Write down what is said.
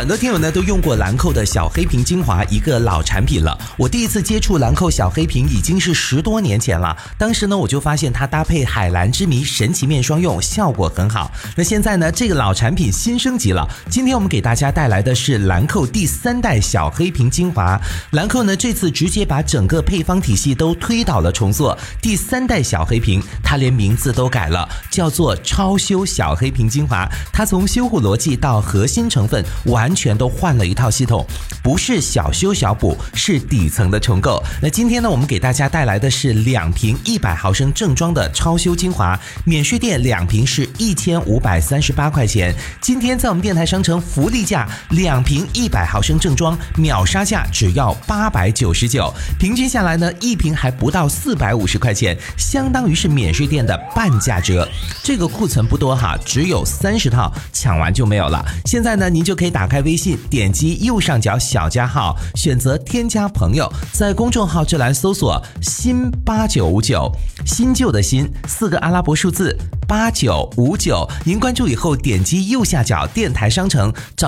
很多听友呢都用过兰蔻的小黑瓶精华，一个老产品了。我第一次接触兰蔻小黑瓶已经是10多年前了，当时呢我就发现它搭配海蓝之谜神奇面霜用效果很好。那现在呢这个老产品新升级了，今天我们给大家带来的是兰蔻第3代小黑瓶精华。兰蔻呢这次直接把整个配方体系都推倒了重做，第3代小黑瓶它连名字都改了，叫做超修小黑瓶精华。它从修护逻辑到核心成分完全都换了一套系统，不是小修小补，是底层的重构。那今天呢我们给大家带来的是2瓶100毫升正装的超修精华，免税店2瓶是1538块钱，今天在我们电台商城福利价2瓶100毫升正装秒杀价只要899，平均下来呢1瓶还不到450块钱，相当于是免税店的半价折。这个库存不多哈，只有30套，抢完就没有了。现在呢您就可以打开微信，点击右上角小加号，选择添加朋友，在公众号这栏搜索新8959，新旧的新4个阿拉伯数字8959，您关注以后点击右下角电台商城，找